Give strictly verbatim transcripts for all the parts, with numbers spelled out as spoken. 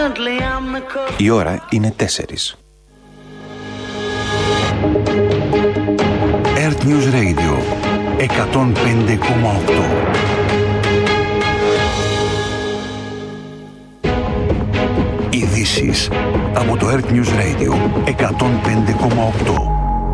Η ώρα είναι τέσσερις. Earth News Radio εκατόν πέντε κόμμα οκτώ. Ειδήσεις από το Earth News Radio εκατόν πέντε κόμμα οκτώ.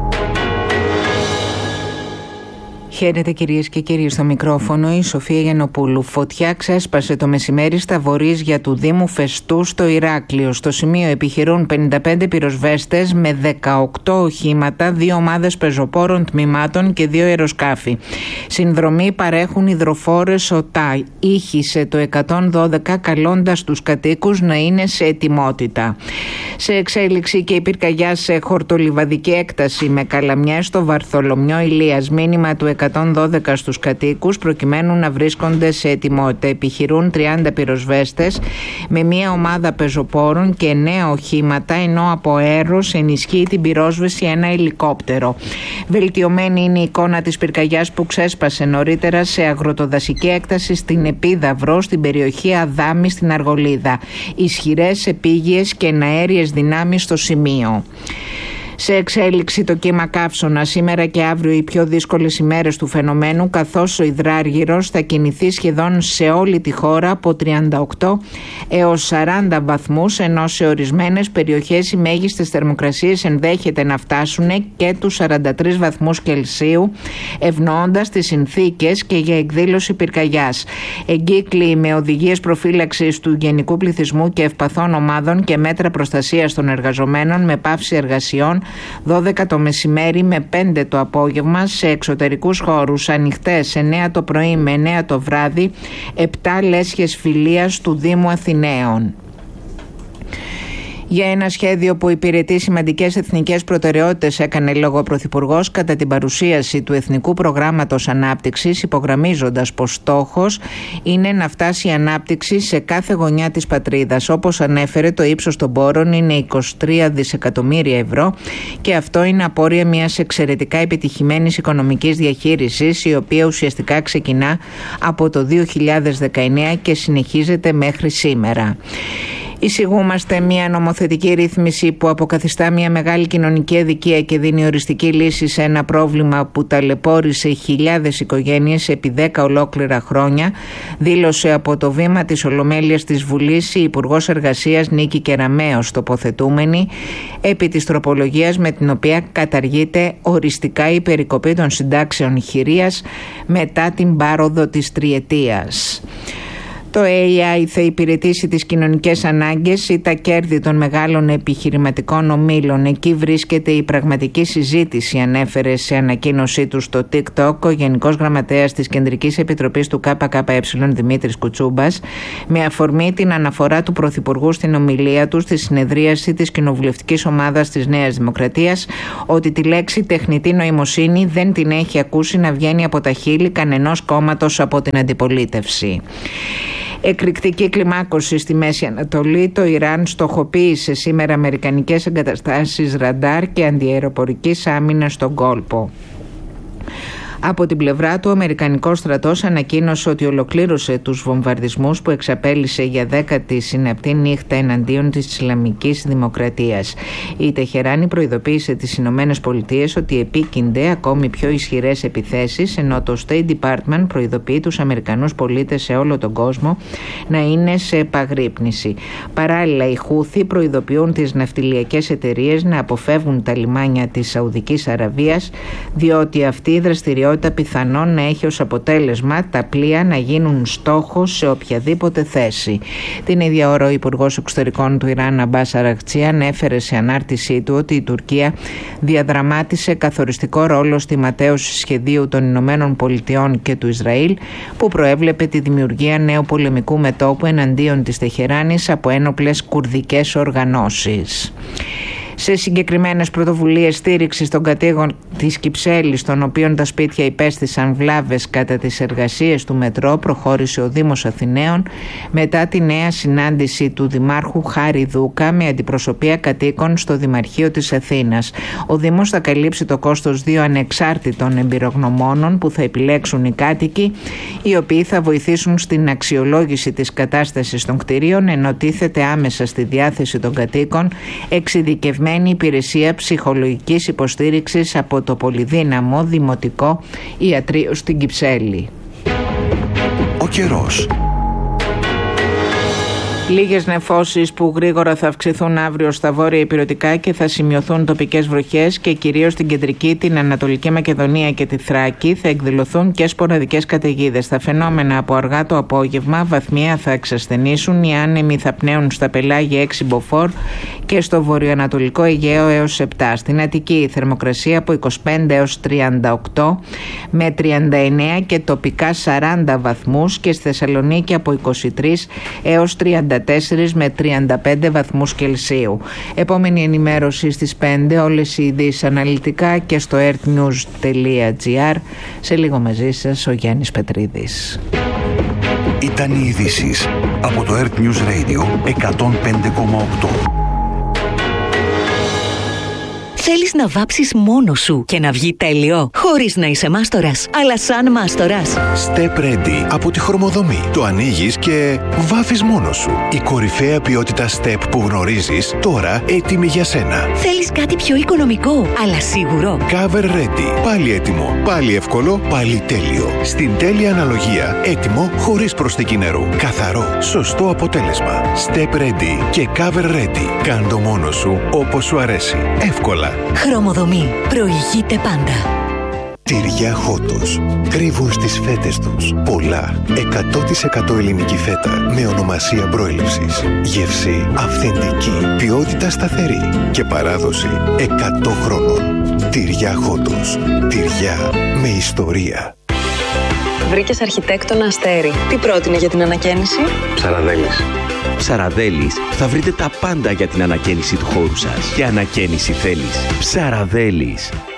Χαίρετε κυρίες και κύριοι, στο μικρόφωνο η Σοφία Γιαννοπούλου. Φωτιά ξέσπασε το μεσημέρι στα βορείζια του Δήμου Φεστού στο Ηράκλειο. Στο σημείο επιχειρούν πενήντα πέντε πυροσβέστες με δεκαοκτώ οχήματα, δύο ομάδες πεζοπόρων τμήματων και δύο αεροσκάφη. Συνδρομή παρέχουν υδροφόρες ΟΤΑ. Ήχησε το εκατόν δώδεκα καλώντας τους κατοίκους να είναι σε ετοιμότητα. Σε εξέλιξη και η πυρκαγιά σε χορτολιβαδική έκταση με καλαμιές στο Βαρθολομιό Ηλίας. Μήνυμα του εκατόν δώδεκα στους κατοίκους προκειμένου να βρίσκονται σε ετοιμότητα. Επιχειρούν τριάντα πυροσβέστες με μία ομάδα πεζοπόρων και εννέα οχήματα, ενώ από αέρος ενισχύει την πυρόσβεση ένα ελικόπτερο. Βελτιωμένη είναι η εικόνα της πυρκαγιάς που ξέσπασε νωρίτερα σε αγροτοδασική έκταση στην Επίδαυρο, στην περιοχή Αδάμη στην Αργολίδα. Ισχυρές επίγειες και εναέριες δυνάμεις στο σημείο. Σε εξέλιξη το κύμα καύσωνα. Σήμερα και αύριο οι πιο δύσκολες ημέρες του φαινομένου, καθώς ο υδράργυρος θα κινηθεί σχεδόν σε όλη τη χώρα από τριάντα οκτώ έως σαράντα βαθμούς, ενώ σε ορισμένες περιοχές οι μέγιστες θερμοκρασίες ενδέχεται να φτάσουν και τους σαράντα τρεις βαθμούς Κελσίου, ευνοώντας τις συνθήκες και για εκδήλωση πυρκαγιάς. Εγκύκλοι με οδηγίες προφύλαξης του γενικού πληθυσμού και ευπαθών ομάδων και μέτρα προστασίας των εργαζομένων με πάυση εργασιών δώδεκα το μεσημέρι με πέντε το απόγευμα σε εξωτερικούς χώρους, ανοιχτές εννέα το πρωί με εννέα το βράδυ, επτά λέσχες φιλίας του Δήμου Αθηναίων. Για ένα σχέδιο που υπηρετεί σημαντικές εθνικές προτεραιότητες, έκανε λόγο ο Πρωθυπουργός κατά την παρουσίαση του Εθνικού Προγράμματος Ανάπτυξης, υπογραμμίζοντας πως στόχος είναι να φτάσει η ανάπτυξη σε κάθε γωνιά της πατρίδας. Όπως ανέφερε, το ύψος των πόρων είναι είκοσι τρία δισεκατομμύρια ευρώ και αυτό είναι απόρρια μιας εξαιρετικά επιτυχημένης οικονομικής διαχείρισης, η οποία ουσιαστικά ξεκινά από το δύο χιλιάδες δεκαεννέα και συνεχίζεται μέχρι σήμερα. Εισηγούμαστε μια νομοθετική ρύθμιση που αποκαθιστά μια μεγάλη κοινωνική αδικία και δίνει οριστική λύση σε ένα πρόβλημα που ταλαιπώρησε χιλιάδες οικογένειες επί δέκα ολόκληρα χρόνια, δήλωσε από το βήμα της Ολομέλειας της Βουλής η Υπουργός Εργασίας Νίκη Κεραμέως, τοποθετούμενη επί της τροπολογίας με την οποία καταργείται οριστικά η περικοπή των συντάξεων χειρίας μετά την πάροδο της τριετίας. Το έι άι θα υπηρετήσει τις κοινωνικές ανάγκες ή τα κέρδη των μεγάλων επιχειρηματικών ομίλων. Εκεί βρίσκεται η πραγματική συζήτηση, ανέφερε σε ανακοίνωσή του στο TikTok ο Γενικός Γραμματέας της Κεντρικής Επιτροπής του ΚΚΕ Δημήτρης Κουτσούμπας, με αφορμή την αναφορά του Πρωθυπουργού στην ομιλία του στη συνεδρίαση της Κοινοβουλευτικής Ομάδας της Νέας Δημοκρατίας ότι τη λέξη τεχνητή νοημοσύνη δεν την έχει ακούσει να βγαίνει από τα χείλη κανενός κόμματος από την αντιπολίτευση. Εκρηκτική κλιμάκωση στη Μέση Ανατολή. Το Ιράν στοχοποίησε σήμερα αμερικανικές εγκαταστάσεις ραντάρ και αντιαεροπορικής άμυνας στον κόλπο. Από την πλευρά του, ο Αμερικανικός στρατός ανακοίνωσε ότι ολοκλήρωσε τους βομβαρδισμούς που εξαπέλυσε για δέκατη συναπτή νύχτα εναντίον της Ισλαμικής Δημοκρατίας. Η Τεχεράνη προειδοποίησε τις Ηνωμένες Πολιτείες ότι επίκυνται ακόμη πιο ισχυρές επιθέσεις, ενώ το State Department προειδοποιεί τους Αμερικανούς πολίτες σε όλο τον κόσμο να είναι σε επαγρύπνηση. Παράλληλα, οι Χούθι προειδοποιούν τις ναυτιλιακές εταιρείες να αποφεύγουν τα λιμάνια της Σαουδικής Αραβίας, διότι αυτή η δραστηριότητα πιθανόν να έχει ως αποτέλεσμα τα πλοία να γίνουν στόχος σε οποιαδήποτε θέση. Την ίδια ώρα ο Υπουργός Εξωτερικών του Ιράν, Αμπάς Αραγτσί, ανέφερε σε ανάρτησή του ότι η Τουρκία διαδραμάτισε καθοριστικό ρόλο στη ματαίωση σχεδίου των Ηνωμένων Πολιτειών και του Ισραήλ, που προέβλεπε τη δημιουργία νέου πολεμικού μετώπου εναντίον της Τεχεράνης από ένοπλες κουρδικές οργανώσεις. Σε συγκεκριμένες πρωτοβουλίες στήριξης των κατοίκων της Κυψέλης, των οποίων τα σπίτια υπέστησαν βλάβες κατά τις εργασίες του μετρό, προχώρησε ο Δήμος Αθηναίων μετά τη νέα συνάντηση του Δημάρχου Χάρη Δούκα με αντιπροσωπεία κατοίκων στο Δημαρχείο της Αθήνας. Ο Δήμος θα καλύψει το κόστος δύο ανεξάρτητων εμπειρογνωμόνων που θα επιλέξουν οι κάτοικοι, οι οποίοι θα βοηθήσουν στην αξιολόγηση της κατάστασης των κτηρίων, ενώ τίθεται άμεσα στη διάθεση των κατοίκων εξειδικευμένη υπηρεσία ψυχολογικής υποστήριξης από το πολυδύναμο Δημοτικό Ιατρείο στην Κυψέλη. Ο καιρός. Λίγες νεφώσεις που γρήγορα θα αυξηθούν αύριο στα βόρεια ηπειρωτικά και θα σημειωθούν τοπικές βροχές και κυρίως στην κεντρική, την Ανατολική Μακεδονία και τη Θράκη θα εκδηλωθούν και σποραδικές καταιγίδες. Τα φαινόμενα από αργά το απόγευμα βαθμία θα εξασθενήσουν, οι άνεμοι θα πνέουν στα πελάγια έξι μποφόρ και στο βορειοανατολικό Αιγαίο έως επτά. Στην Αττική η θερμοκρασία από είκοσι πέντε έως τριάντα οκτώ με τριάντα εννέα και τοπικά σαράντα βαθμούς και στη Θεσσαλονίκη από είκοσι τρία έως τριάντα τέσσερα με τριάντα πέντε βαθμούς Κελσίου. Επόμενη ενημέρωση στις πέντε, όλες οι ειδήσεις αναλυτικά και στο earthnews τελεία gr. Σε λίγο μαζί σας ο Γιάννης Πετρίδης. Ήταν οι ειδήσεις από το Earth News Radio εκατόν πέντε κόμμα οκτώ. Θέλεις να βάψεις μόνος σου και να βγει τέλειο, χωρίς να είσαι μάστορας, αλλά σαν μάστορας. Step Ready από τη Χρωμοδομή. Το ανοίγεις και βάφεις μόνος σου. Η κορυφαία ποιότητα Step που γνωρίζεις, τώρα έτοιμη για σένα. Θέλεις κάτι πιο οικονομικό, αλλά σίγουρο. Cover Ready. Πάλι έτοιμο, πάλι εύκολο, πάλι τέλειο. Στην τέλεια αναλογία, έτοιμο χωρίς προσθήκη νερού. Καθαρό, σωστό αποτέλεσμα. Step Ready και Cover Ready. Κάν' το μόνος σου όπως σου αρέσει. Εύκολα. Χρωμοδομή. Προηγείται πάντα. Τυριά Χότος. Κρύβουν στις φέτες τους πολλά. εκατό τοις εκατό ελληνική φέτα με ονομασία προέλευσης. Γεύση αυθεντική. Ποιότητα σταθερή. Και παράδοση εκατό χρόνων. Τυριά Χότος. Τυριά με ιστορία. Βρήκες αρχιτέκτονα Αστέρι. Τι πρότεινε για την ανακαίνιση? Ψαραδέλης. Ψαραδέλης, θα βρείτε τα πάντα για την ανακαίνιση του χώρου σας. Και ανακαίνιση θέλεις. Ψαραδέλης.